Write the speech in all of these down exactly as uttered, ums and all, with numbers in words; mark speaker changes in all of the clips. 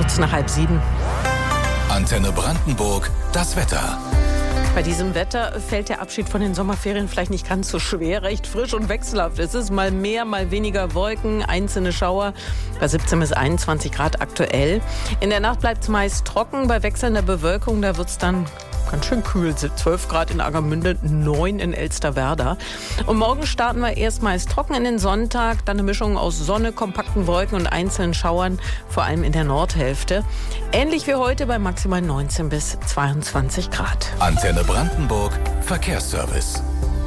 Speaker 1: Kurz nach halb sieben.
Speaker 2: Antenne Brandenburg, das Wetter.
Speaker 1: Bei diesem Wetter fällt der Abschied von den Sommerferien vielleicht nicht ganz so schwer. Recht frisch und wechselhaft. Es ist mal mehr, mal weniger Wolken, einzelne Schauer. Bei siebzehn bis einundzwanzig Grad aktuell. In der Nacht bleibt es meist trocken. Bei wechselnder Bewölkung, da wird es dann ganz schön kühl. zwölf Grad in Angermünde, neun in Elsterwerda. Und morgen starten wir erst meist trocken in den Sonntag. Dann eine Mischung aus Sonne, kompakten Wolken und einzelnen Schauern, vor allem in der Nordhälfte. Ähnlich wie heute bei maximal neunzehn bis zweiundzwanzig Grad.
Speaker 2: Antenne Brandenburg, Verkehrsservice.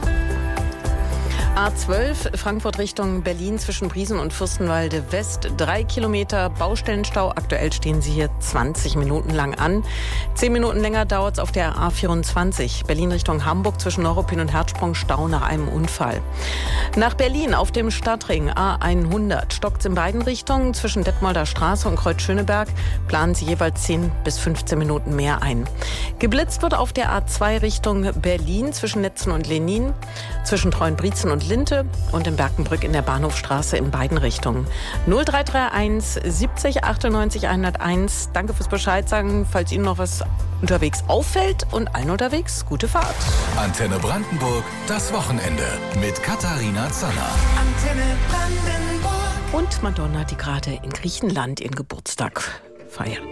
Speaker 1: A zwölf, Frankfurt Richtung Berlin zwischen Briesen und Fürstenwalde West. Drei Kilometer Baustellenstau. Aktuell stehen sie hier zwanzig Minuten lang an. Zehn Minuten länger dauert es auf der A vierundzwanzig. Berlin Richtung Hamburg zwischen Neuruppin und Herzsprung Stau nach einem Unfall. Nach Berlin auf dem Stadtring A hundert stockt es in beiden Richtungen. Zwischen Detmolder Straße und Kreuz Schöneberg planen sie jeweils zehn bis fünfzehn Minuten mehr ein. Geblitzt wird auf der A zwei Richtung Berlin zwischen Netzen und Lenin, zwischen Treuenbrietzen und Linte und in Berkenbrück in der Bahnhofstraße in beiden Richtungen. null drei drei eins siebzig achtundneunzig hunderteins. Danke fürs Bescheid sagen, falls Ihnen noch was unterwegs auffällt, und allen unterwegs gute Fahrt.
Speaker 2: Antenne Brandenburg, das Wochenende mit Katharina Zanner.
Speaker 3: Antenne Brandenburg.
Speaker 1: Und Madonna, die gerade in Griechenland ihren Geburtstag feiert.